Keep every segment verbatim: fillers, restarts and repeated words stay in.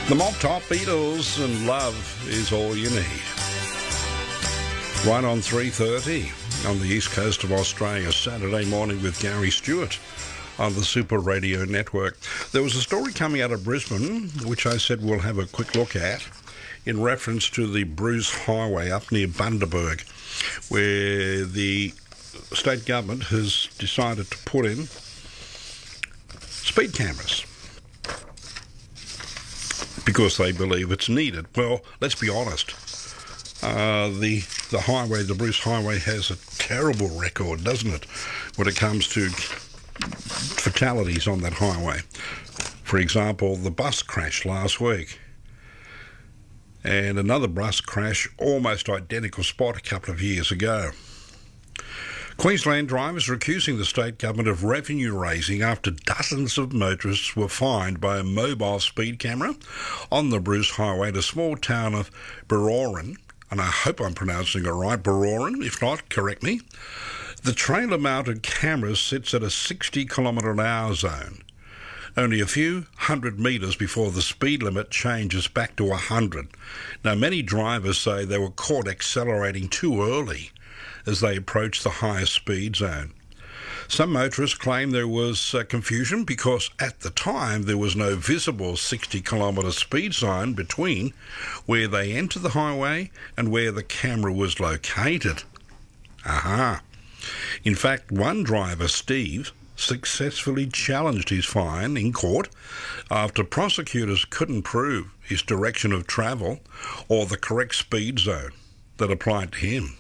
The Mop Top Beatles and Love Is All You Need. Right on three thirty on the east coast of Australia, Saturday morning with Gary Stewart on the Super Radio Network. There was a story coming out of Brisbane, which I said we'll have a quick look at, in reference to the Bruce Highway up near Bundaberg, where the state government has decided to put in speed cameras because they believe it's needed. Well, let's be honest. Uh, the the highway, the Bruce Highway, has a terrible record, doesn't it, when it comes to fatalities on that highway. For example, the bus crash last week, and another bus crash, almost identical spot, a couple of years ago. Queensland drivers are accusing the state government of revenue raising after dozens of motorists were fined by a mobile speed camera on the Bruce Highway in a small town of Berowra, and I hope I'm pronouncing it right, Berowra. If not, correct me. The trailer-mounted camera sits at a sixty kilometre an hour zone, only a few hundred metres before the speed limit changes back to one hundred. Now, many drivers say they were caught accelerating too early as they approached the highest speed zone. Some motorists claim there was uh, confusion because at the time there was no visible sixty kilometre speed sign between where they entered the highway and where the camera was located. Aha. In fact, one driver, Steve, successfully challenged his fine in court after prosecutors couldn't prove his direction of travel or the correct speed zone that applied to him.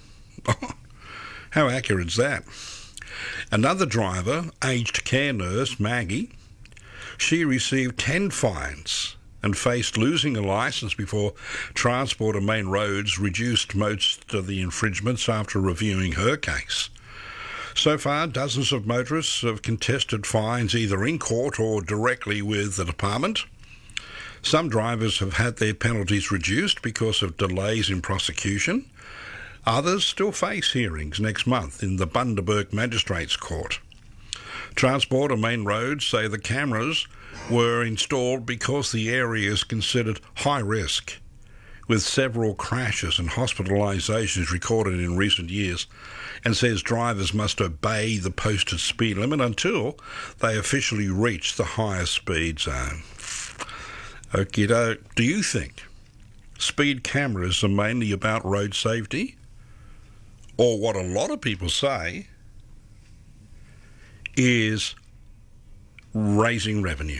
How accurate is that? Another driver, aged care nurse Maggie, she received ten fines and faced losing a licence before Transport and Main Roads reduced most of the infringements after reviewing her case. So far, dozens of motorists have contested fines either in court or directly with the department. Some drivers have had their penalties reduced because of delays in prosecution. Others still face hearings next month in the Bundaberg Magistrates Court. Transport and Main Roads say the cameras were installed because the area is considered high risk, with several crashes and hospitalisations recorded in recent years, and says drivers must obey the posted speed limit until they officially reach the highest speed zone. Okie doke. Do you think speed cameras are mainly about road safety? Or what a lot of people say is raising revenue?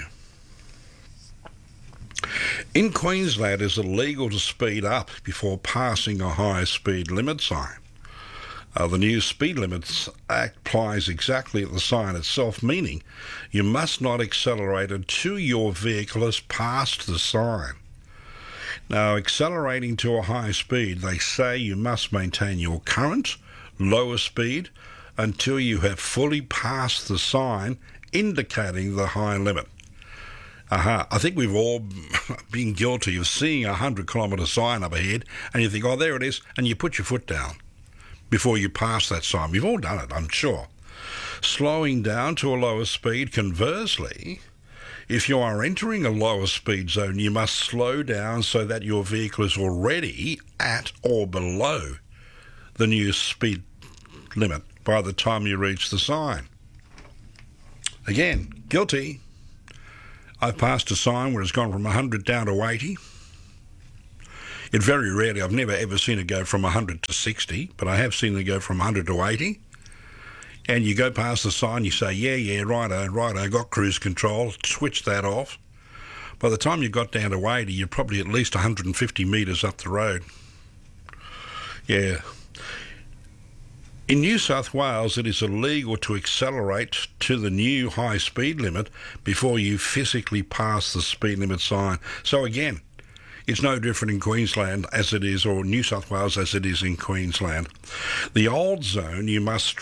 In Queensland, it's illegal to speed up before passing a high speed limit sign. Uh, the new Speed Limits Act applies exactly at the sign itself, meaning you must not accelerate until your vehicle has passed the sign. Now, accelerating to a high speed, they say you must maintain your current lower speed until you have fully passed the sign indicating the high limit. Aha, I think we've all been guilty of seeing a one hundred kilometre sign up ahead and you think, oh, there it is, and you put your foot down before you pass that sign. We've all done it, I'm sure. Slowing down to a lower speed, conversely, if you are entering a lower speed zone, you must slow down so that your vehicle is already at or below the new speed limit by the time you reach the sign. Again, guilty. I've passed a sign where it's gone from one hundred down to eighty. It very rarely, I've never ever seen it go from one hundred to sixty, but I have seen it go from one hundred to eighty. And you go past the sign, you say, yeah, yeah, righto, righto, got cruise control, switch that off. By the time you got down to eighty, you're probably at least one hundred fifty metres up the road. Yeah. In New South Wales, it is illegal to accelerate to the new high speed limit before you physically pass the speed limit sign. So again, it's no different in Queensland as it is, or New South Wales as it is in Queensland. The old zone, you must